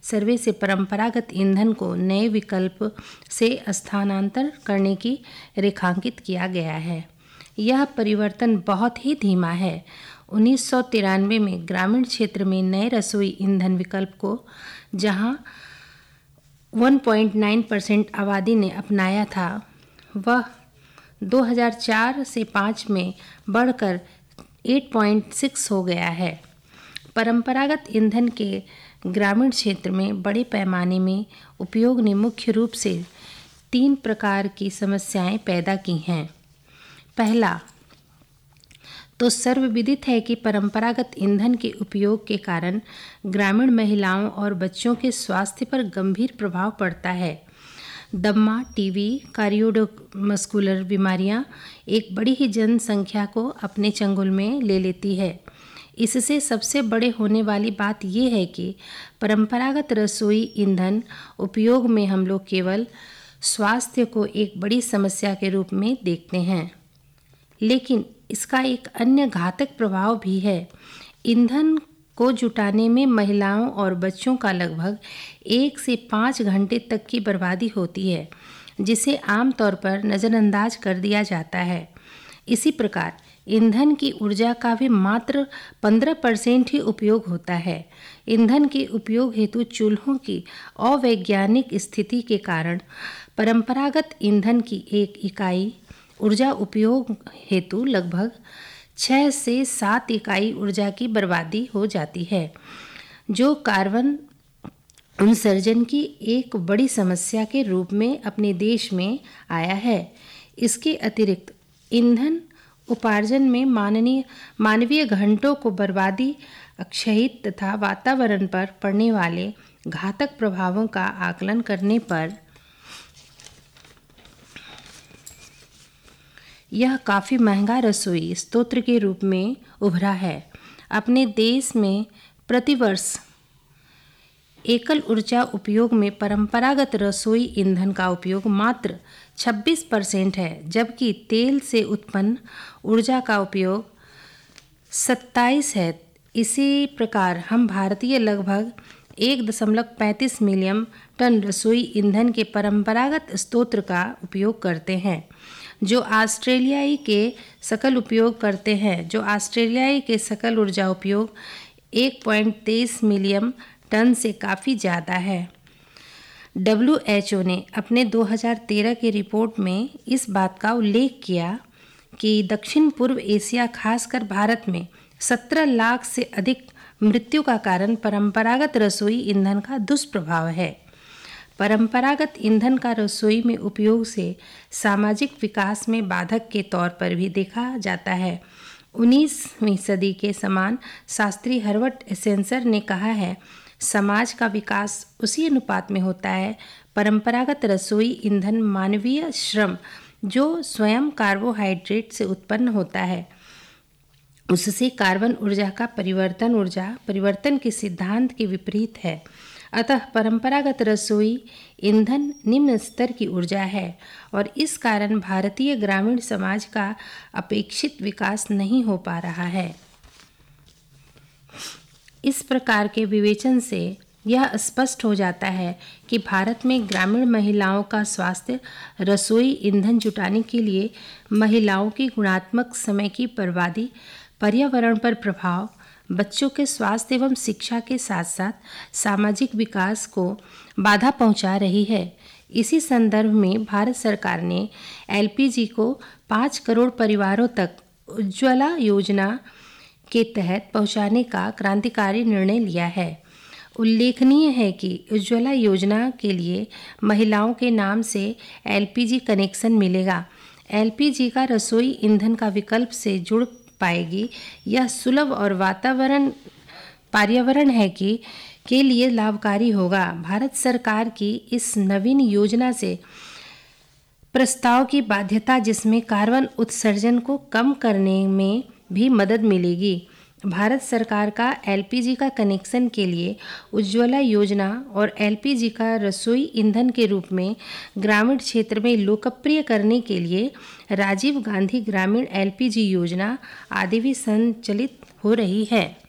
सर्वे से परंपरागत ईंधन को नए विकल्प से स्थानांतर करने की रेखांकित किया गया है। यह परिवर्तन बहुत ही धीमा है। 1993 में ग्रामीण क्षेत्र में नए रसोई ईंधन विकल्प को जहां 1.9% आबादी ने अपनाया था, वह 2004 से 5 में बढ़कर 8.6 हो गया है। परंपरागत ईंधन के ग्रामीण क्षेत्र में बड़े पैमाने में उपयोग ने मुख्य रूप से 3 प्रकार की समस्याएं पैदा की हैं। पहला तो सर्वविदित है कि परंपरागत ईंधन के उपयोग के कारण ग्रामीण महिलाओं और बच्चों के स्वास्थ्य पर गंभीर प्रभाव पड़ता है। दम्मा, टीबी, कार्डियोमस्कुलर बीमारियां एक बड़ी ही जनसंख्या को अपने चंगुल में ले लेती है। इससे सबसे बड़े होने वाली बात यह है कि परंपरागत रसोई ईंधन उपयोग में हम लोग केवल स्वास्थ्य को एक बड़ी समस्या के रूप में देखते हैं, लेकिन इसका एक अन्य घातक प्रभाव भी है। ईंधन को जुटाने में महिलाओं और बच्चों का लगभग 1 से 5 घंटे तक की बर्बादी होती है, जिसे आमतौर पर नज़रअंदाज कर दिया जाता है। इसी प्रकार ईंधन की ऊर्जा का भी मात्र 15% ही उपयोग होता है। ईंधन के उपयोग हेतु चूल्हों की अवैज्ञानिक स्थिति के कारण परंपरागत ईंधन की एक इकाई ऊर्जा उपयोग हेतु लगभग 6 से 7 इकाई ऊर्जा की बर्बादी हो जाती है, जो कार्बन उत्सर्जन की एक बड़ी समस्या के रूप में अपने देश में आया है। इसके अतिरिक्त ईंधन उपार्जन में मानवीय घंटों को बर्बादी, अक्षयित तथा वातावरण पर पड़ने वाले घातक प्रभावों का आकलन करने पर यह काफ़ी महंगा रसोई स्रोत के रूप में उभरा है। अपने देश में प्रतिवर्ष एकल ऊर्जा उपयोग में परंपरागत रसोई ईंधन का उपयोग मात्र 26% है, जबकि तेल से उत्पन्न ऊर्जा का उपयोग 27 है। इसी प्रकार हम भारतीय लगभग 1.35 मिलियन टन रसोई ईंधन के परंपरागत स्रोत का उपयोग करते हैं, जो ऑस्ट्रेलियाई के सकल ऊर्जा उपयोग 1.23 मिलियन टन से काफ़ी ज़्यादा है। WHO ने अपने 2013 की रिपोर्ट में इस बात का उल्लेख किया कि दक्षिण पूर्व एशिया, खासकर भारत में 17 लाख से अधिक मृत्यु का कारण परंपरागत रसोई ईंधन का दुष्प्रभाव है। परंपरागत ईंधन का रसोई में उपयोग से सामाजिक विकास में बाधक के तौर पर भी देखा जाता है। 19वीं सदी के समान शास्त्री हर्बर्ट स्पेंसर ने कहा है, समाज का विकास उसी अनुपात में होता है। परंपरागत रसोई ईंधन मानवीय श्रम जो स्वयं कार्बोहाइड्रेट से उत्पन्न होता है, उससे कार्बन ऊर्जा का परिवर्तन के सिद्धांत के विपरीत है। अतः परंपरागत रसोई ईंधन निम्न स्तर की ऊर्जा है और इस कारण भारतीय ग्रामीण समाज का अपेक्षित विकास नहीं हो पा रहा है। इस प्रकार के विवेचन से यह स्पष्ट हो जाता है कि भारत में ग्रामीण महिलाओं का स्वास्थ्य, रसोई ईंधन जुटाने के लिए महिलाओं की गुणात्मक समय की बर्बादी, पर्यावरण पर प्रभाव, बच्चों के स्वास्थ्य एवं शिक्षा के साथ साथ सामाजिक विकास को बाधा पहुंचा रही है। इसी संदर्भ में भारत सरकार ने LPG को 5 करोड़ परिवारों तक उज्ज्वला योजना के तहत पहुंचाने का क्रांतिकारी निर्णय लिया है। उल्लेखनीय है कि उज्ज्वला योजना के लिए महिलाओं के नाम से LPG कनेक्शन मिलेगा। LPG का रसोई ईंधन का विकल्प से जुड़ पाएगी। यह सुलभ और पर्यावरण है कि के लिए लाभकारी होगा। भारत सरकार की इस नवीन योजना से प्रस्ताव की बाध्यता, जिसमें कार्बन उत्सर्जन को कम करने में भी मदद मिलेगी। भारत सरकार का LPG का कनेक्शन के लिए उज्ज्वला योजना और LPG का रसोई ईंधन के रूप में ग्रामीण क्षेत्र में लोकप्रिय करने के लिए राजीव गांधी ग्रामीण LPG योजना आदि भी संचालित हो रही है।